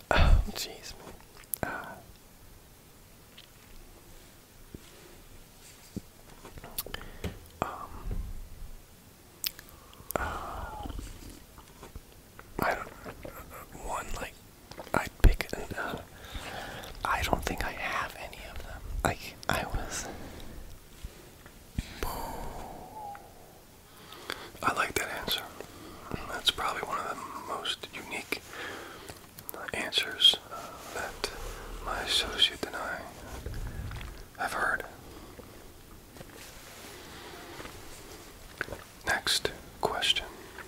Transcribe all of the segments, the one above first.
Oh, jeez. Um, I don't. One like I'd pick. I don't think I have any of them. Like I was. I like that answer. That's probably one of the most unique answers that my associate and I have heard. Next question.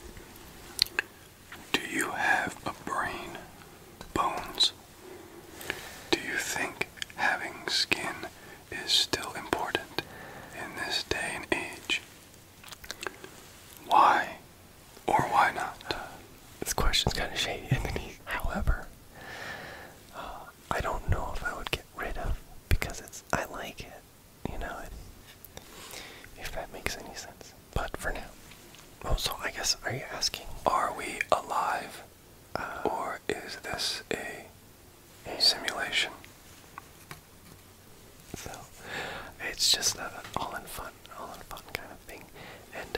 Do you have a brain? Bones? Do you think having skin is still important in this day and age? Why or why not? This question's kind of shady, Anthony. However, I don't know if I would get rid of because I like it. You know, if that makes any sense. But for now. Oh, so I guess, are you asking? Are we alive? Or is this a simulation? So, it's just all in fun kind of thing. And,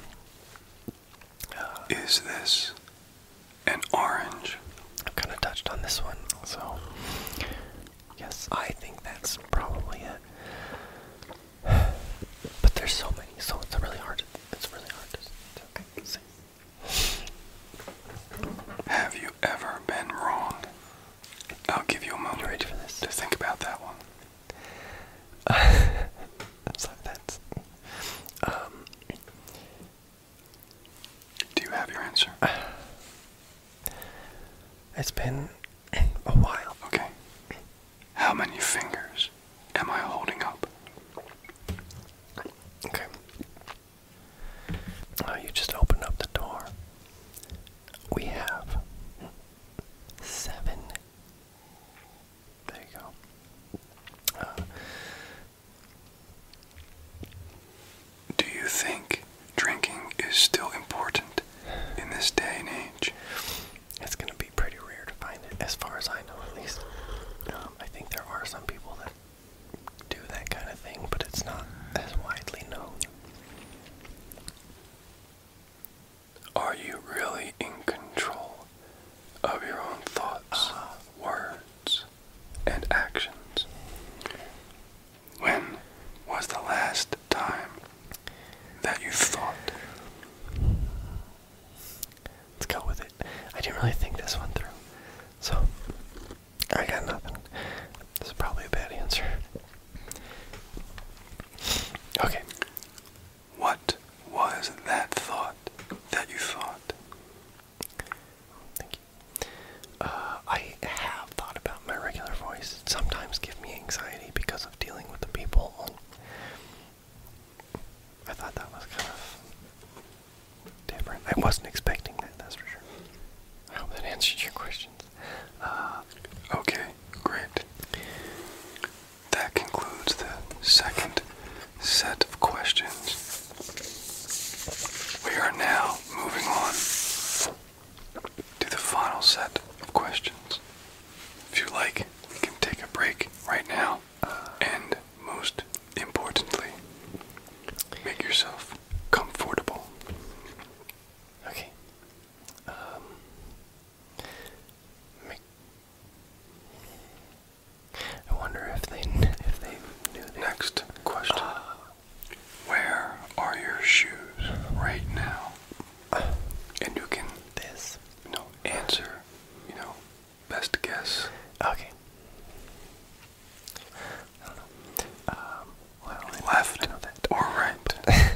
Is this an orange? I've kind of touched on this one, so yes, I think that's probably it. But there's so many, so it's really hard to say. Have you ever been wrong? I'll give you a moment You ready for this? to think about that one. So that's, Do you have your answer? it's been a while. Okay. How many fingers am I holding up? Okay. You just opened up the door. We have 7. There you go. Do you think drinking is still important in this day and age? It's going to be pretty rare to find it, as far as I know, at least. I think there are some people that do that kind of thing, but it's not as widely known. Are you really in control of your own thoughts, words, and actions? When was the last time that you thought? Let's go with it. I didn't really think this one through, so I got nothing. This is probably a bad answer. Okay. What was that thought that you thought? Thank you. I have thought about my regular voice. It sometimes gives me anxiety because of dealing with the people. I thought that was kind of different. I wasn't expecting that, that's for sure. I hope that answered your questions. Okay, great. That concludes the second set of questions. We are now moving on to the final set of questions. If you like, we can take a break right now. And most importantly, make yourself comfortable. Okay. I wonder if they knew that. Next question. Where are your shoes right now? And you can, This. answer, best guess. Okay. I don't know. Well, Left I know that. or right?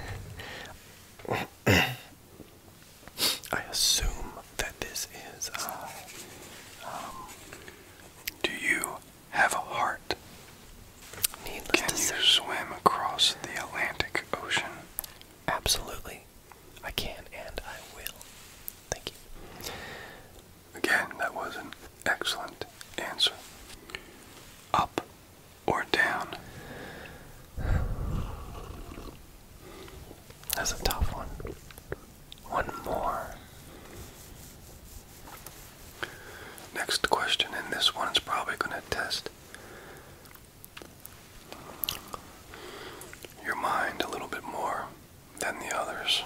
I assume that this is, Do you have a heart? needless Can to you say. swim across the Atlantic Ocean? Absolutely. I can and I will. Thank you. Again, that was an excellent answer. Up or down? That's a tough one. One more. Next question in probably going to test your mind a little bit more than the others.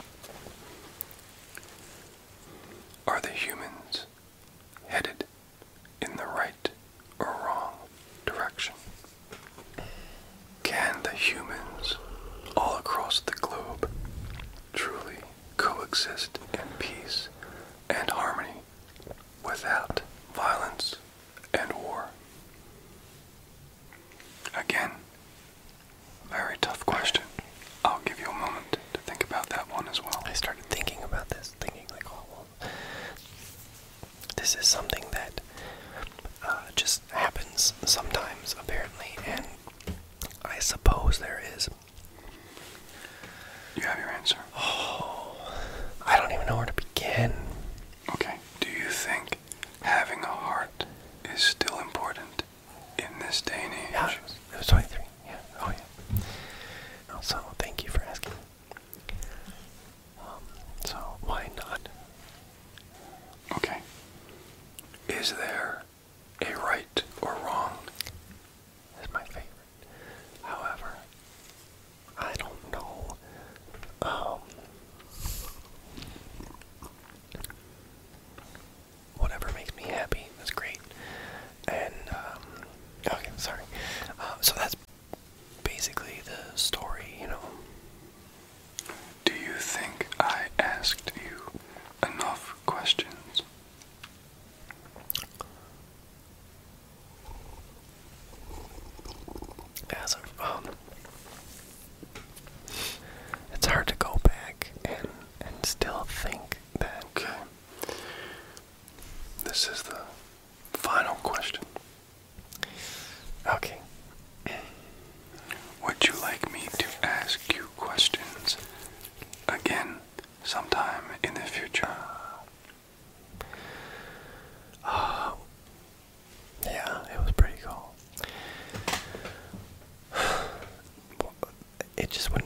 Are the humans headed in the right or wrong direction? Can the humans all across the globe truly coexist in peace and harmony without violence and war? Again, very tough question. I'll give you a moment to think about that one as well. I started thinking about this, thinking like, oh, well, this is something that just happens sometimes, apparently, and I suppose there is. You have your answer? Oh, I don't even know where to begin. Okay. Do you think having a heart is still important in this day and age? Yeah, it was 23. Yeah. Oh, yeah. So, thank you for asking. So, why not? Okay. Is there a right or wrong? That's my favorite. However, I don't know. Whatever makes me happy is great. And, okay, sorry. So that's basically the story, you know. Do you think I asked you enough questions? As of, it's hard to go back and still think that. Okay. This is the final question. Okay. Would you like me to ask you questions again sometime in the future? Yeah, it was pretty cool. It just when